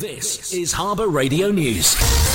This is Harbour Radio News.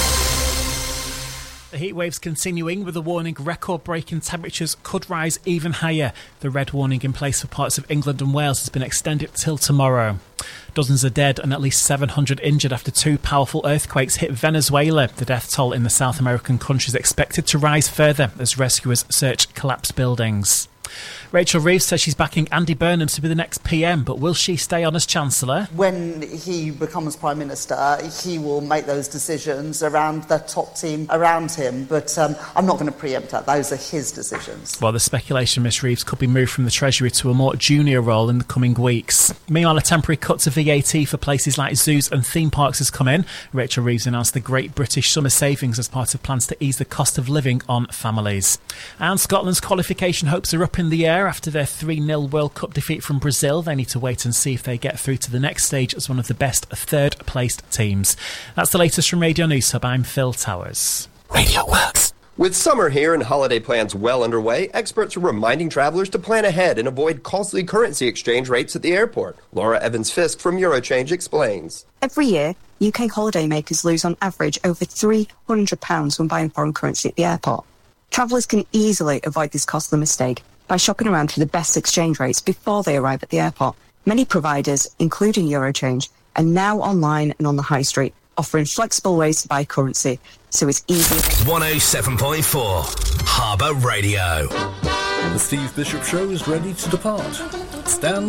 The heatwave's continuing with a warning record-breaking temperatures could rise even higher. The red warning in place for parts of England and Wales has been extended till tomorrow. Dozens are dead and at least 700 injured after two powerful earthquakes hit Venezuela. The death toll in the South American country is expected to rise further as rescuers search collapsed buildings. Rachel Reeves says she's backing Andy Burnham to be the next PM, but will she stay on as Chancellor? When he becomes Prime Minister, he will make those decisions around the top team around him, but I'm not going to preempt that. Those are his decisions. Well, the speculation Miss Reeves could be moved from the Treasury to a more junior role in the coming weeks. Meanwhile, a temporary cut to VAT for places like zoos and theme parks has come in. Rachel Reeves announced the Great British Summer Savings as part of plans to ease the cost of living on families. And Scotland's qualification hopes are up in the air after their 3-0 World Cup defeat from Brazil. They need to wait and see if they get through to the next stage as one of the best third-placed teams. That's the latest from Radio News Hub. I'm Phil Towers. Radio Works. With summer here and holiday plans well underway, experts are reminding travellers to plan ahead and avoid costly currency exchange rates at the airport. Laura Evans-Fisk from Eurochange explains. Every year, UK holidaymakers lose on average over £300 when buying foreign currency at the airport. Travellers can easily avoid this costly mistake by shopping around for the best exchange rates before they arrive at the airport. Many providers, including Eurochange, are now online and on the high street, offering flexible ways to buy currency, so it's easier. 107.4 Harbour Radio. The Steve Bishop Show is ready to depart. Stand